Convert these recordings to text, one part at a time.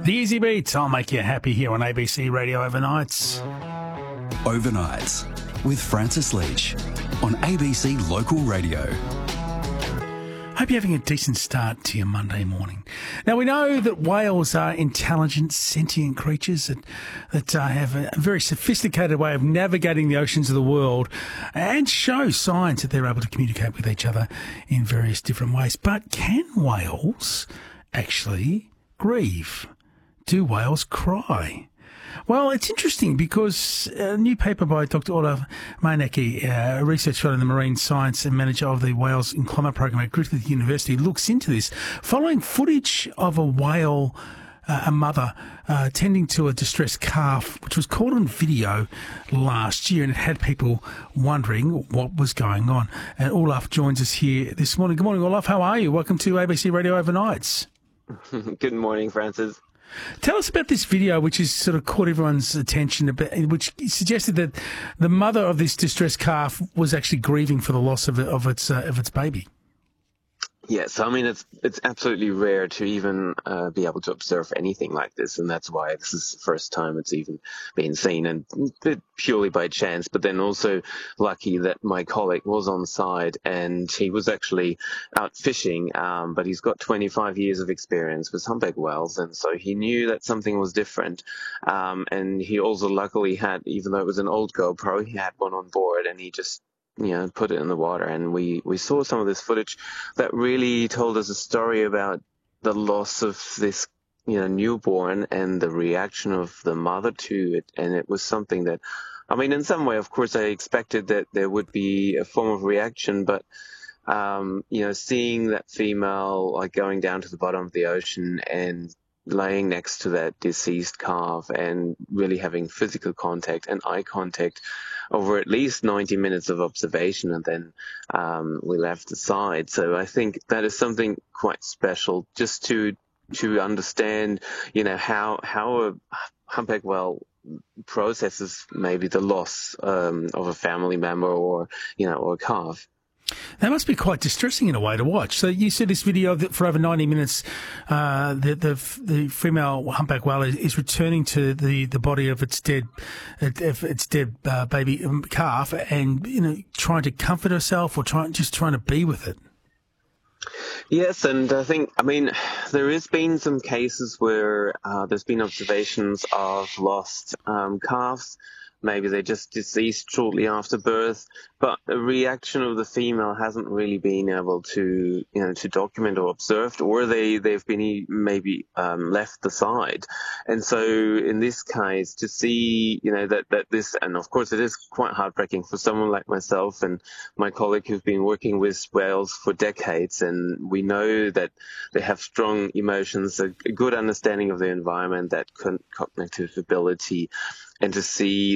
The Easy Beats, I'll make you happy here on ABC Radio Overnights. Overnights with Francis Leach on ABC Local Radio. Hope you're having a decent start to your Monday morning. Now, we know that whales are intelligent, sentient creatures that have a very sophisticated way of navigating the oceans of the world and show signs that they're able to communicate with each other in various different ways. But can whales actually grieve? Do whales cry? Well, it's interesting because a new paper by Dr. Olaf Meinecke, a research fellow in the marine science and manager of the Whales in Climate Program at Griffith University, looks into this, following footage of a whale, a mother, tending to a distressed calf, which was caught on video last year, and it had people wondering what was going on. And Olaf joins us here this morning. Good morning, Olaf. How are you? Welcome to ABC Radio Overnights. Good morning, Francis. Tell us about this video, which has sort of caught everyone's attention, which suggested that the mother of this distressed calf was actually grieving for the loss of its baby. Yes, I mean, it's absolutely rare to even be able to observe anything like this, and that's why this is the first time it's even been seen, and purely by chance, but then also lucky that my colleague was on site, and he was actually out fishing, but he's got 25 years of experience with humpback whales, and so he knew that something was different, and he also luckily had, even though it was an old GoPro, he had one on board, and he just put it in the water, and we saw some of this footage that really told us a story about the loss of this, newborn and the reaction of the mother to it. And it was something that, I mean, in some way, of course, I expected that there would be a form of reaction, but seeing that female like going down to the bottom of the ocean and laying next to that deceased calf and really having physical contact and eye contact over at least 90 minutes of observation, and then we left aside. So I think that is something quite special, just to understand, how a humpback whale processes maybe the loss of a family member or a calf. That must be quite distressing in a way to watch. So you said this video that for over 90 minutes, the female humpback whale is returning to the body of its dead baby calf, and trying to comfort herself or trying to be with it. Yes, and I think, there has been some cases where there's been observations of lost calves. Maybe they just deceased shortly after birth, but the reaction of the female hasn't really been able to, to document or observed, or they've been maybe left aside. And so in this case, to see, that this, and of course it is quite heartbreaking for someone like myself and my colleague who've been working with whales for decades, and we know that they have strong emotions, a good understanding of the environment, that cognitive ability, and to see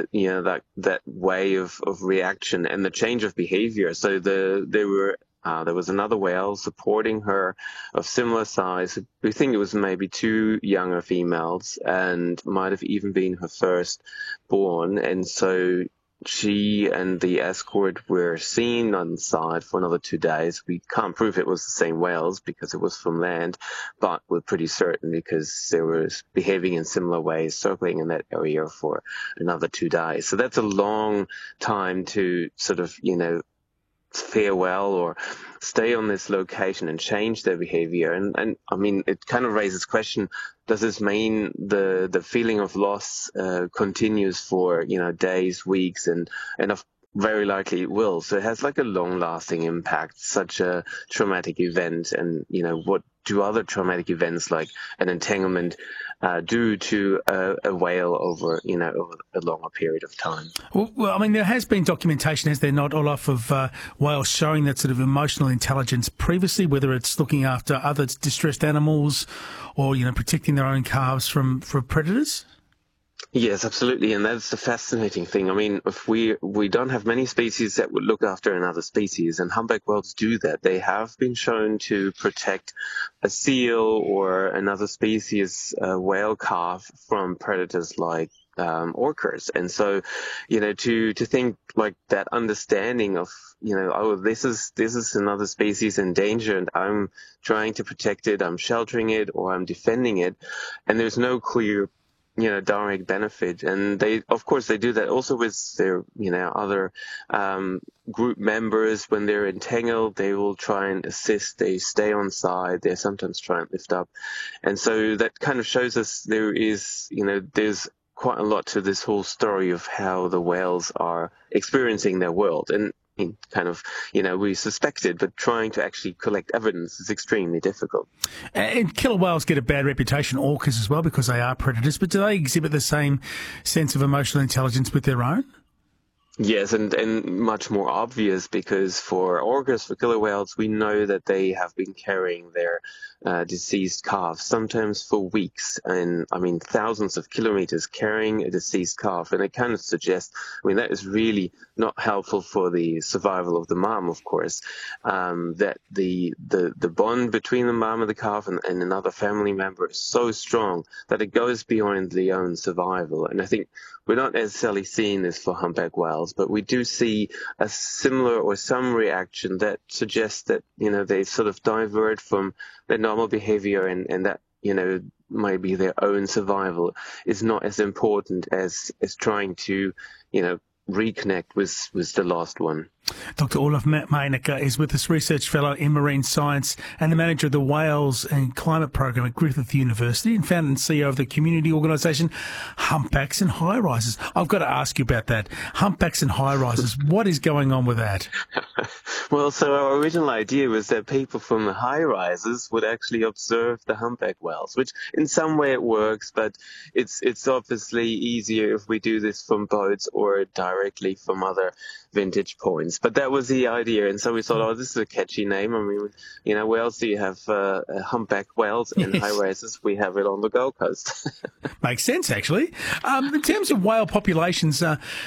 that way of reaction and the change of behavior. So there was another whale supporting her of similar size. We think it was maybe two younger females, and might have even been her first born. And so she and the escort were seen on site for another 2 days. We can't prove it was the same whales because it was from land, but we're pretty certain because they were behaving in similar ways, circling in that area for another 2 days. So that's a long time to sort of, farewell or stay on this location and change their behavior. And I mean, it kind of raises question, does this mean the feeling of loss continues for, days, weeks, and very likely it will. So it has like a long-lasting impact, such a traumatic event. And, what do other traumatic events like an entanglement do to a whale over a longer period of time? Well, I mean, there has been documentation, has there not, Olaf, of whales showing that sort of emotional intelligence previously, whether it's looking after other distressed animals or, protecting their own calves from predators? Yes, absolutely, and that's the fascinating thing. I mean, if we don't have many species that would look after another species, and humpback whales do that. They have been shown to protect a seal or another species whale calf from predators like orcas. And so, to think like that understanding of, oh, this is another species in danger, and I'm trying to protect it, I'm sheltering it, or I'm defending it, and there's no clear direct benefit. And of course they do that also with their, other group members. When they're entangled, they will try and assist, they stay on side, they sometimes try and lift up. And so that kind of shows us there's quite a lot to this whole story of how the whales are experiencing their world. And we suspected, but trying to actually collect evidence is extremely difficult. And killer whales get a bad reputation, orcas as well, because they are predators, but do they exhibit the same sense of emotional intelligence with their own? Yes, and much more obvious, because for orcas, for killer whales, we know that they have been carrying their deceased calves, sometimes for weeks, and thousands of kilometers carrying a deceased calf. And it kind of suggests, that is really not helpful for the survival of the mom, of course, that the bond between the mom and the calf and another family member is so strong that it goes beyond the own survival. And I think we're not necessarily seeing this for humpback whales, but we do see a similar or some reaction that suggests that, they sort of divert from their normal behavior, and that, maybe their own survival is not as important as trying to, reconnect with the last one. Dr. Olaf Meinecker is with us, research fellow in marine science and the manager of the Whales and Climate Program at Griffith University, and founder and CEO of the community organisation Humpbacks and High Rises. I've got to ask you about that. Humpbacks and High Rises, what is going on with that? Well, so our original idea was that people from the high rises would actually observe the humpback whales, which in some way it works, but it's obviously easier if we do this from boats or directly from other vintage points. But that was the idea, and so we thought, oh, this is a catchy name. Where else do you have humpback whales and high rises? We have it on the Gold Coast. Makes sense, actually. In terms of whale populations,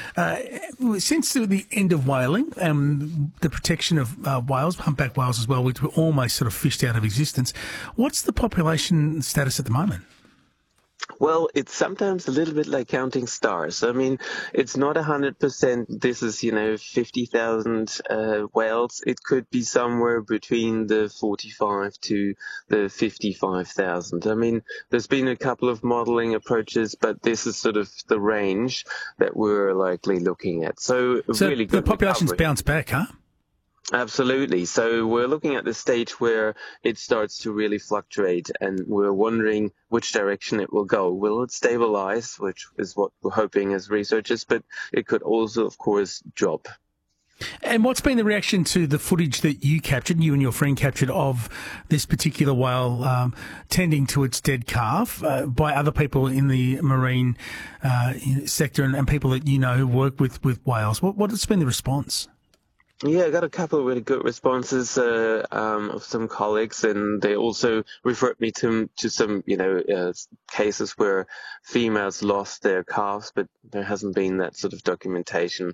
since the end of whaling, the protection of whales, humpback whales as well, which were almost sort of fished out of existence, what's the population status at the moment? Well, it's sometimes a little bit like counting stars. It's not 100%. This is, 50,000 whales. It could be somewhere between the 45 to the 55,000. There's been a couple of modeling approaches, but this is sort of the range that we're likely looking at. So really good. The population's recovery. Bounced back, huh? Absolutely. So we're looking at the stage where it starts to really fluctuate, and we're wondering which direction it will go. Will it stabilize, which is what we're hoping as researchers, but it could also, of course, drop. And what's been the reaction to the footage that you and your friend captured of this particular whale tending to its dead calf by other people in the marine sector and people that who work with whales? What has been the response? Yeah, I got a couple of really good responses of some colleagues, and they also referred me to some, cases where females lost their calves, but there hasn't been that sort of documentation.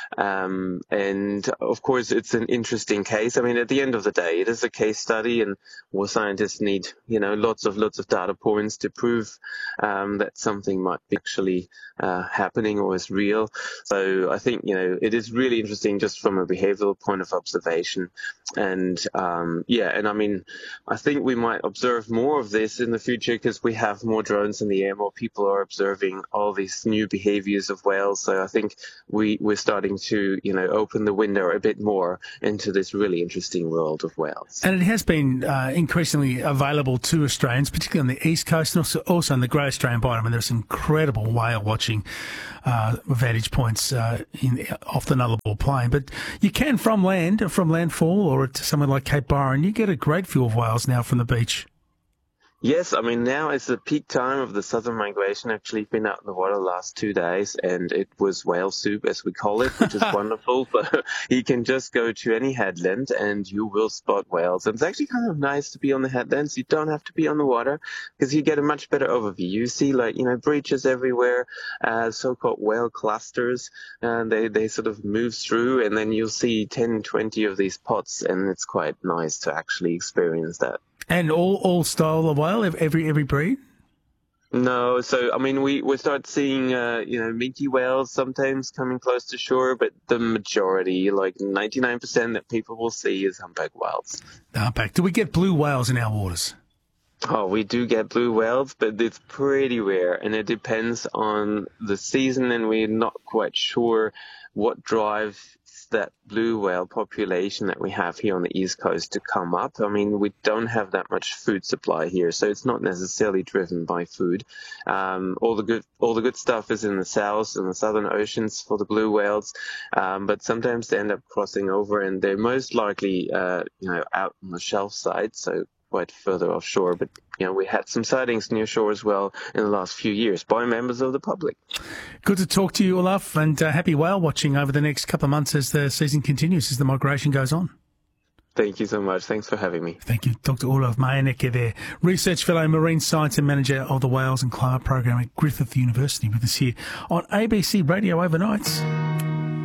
And of course, it's an interesting case. At the end of the day, it is a case study, and more scientists need, lots of data points to prove that something might be actually happening or is real. So I think, it is really interesting just from a behavioral point of observation. And I think we might observe more of this in the future because we have more drones in the air, more people are observing all these new behaviors of whales. So I think we're starting to, open the window a bit more into this really interesting world of whales. And it has been increasingly available to Australians, particularly on the East Coast and also on the Great Australian Bight. There's incredible whale watching vantage points off the Nullarbor Plain. But you can from landfall or to somewhere like Cape Byron, you get a great view of whales now from the beach. Yes, now it's the peak time of the southern migration. Actually, been out in the water the last 2 days, and it was whale soup, as we call it, which is wonderful. But you can just go to any headland and you will spot whales. And it's actually kind of nice to be on the headlands. You don't have to be on the water because you get a much better overview. You see, breaches everywhere, so-called whale clusters, and they sort of move through, and then you'll see 10, 20 of these pots, and it's quite nice to actually experience that. And all style of whale, every breed? No, so I mean, we start seeing minke whales sometimes coming close to shore, but the majority, like 99% that people will see, is humpback whales. The humpback. Do we get blue whales in our waters? Oh, we do get blue whales, but it's pretty rare, and it depends on the season, and we're not quite sure what drives that blue whale population that we have here on the East Coast to come up. I mean, we don't have that much food supply here, so it's not necessarily driven by food. All the good stuff is in the southern oceans for the blue whales, but sometimes they end up crossing over, and they're most likely out on the shelf side, so quite further offshore. But we had some sightings near shore as well in the last few years by members of the public. Good to talk to you, Olaf, and happy whale watching over the next couple of months as the season continues, as the migration goes on. Thank you so much. Thanks for having me. Thank you, Dr. Olaf Meijenecke there, Research Fellow, Marine Science and Manager of the Whales and Climate Program at Griffith University, with us here on ABC Radio Overnights.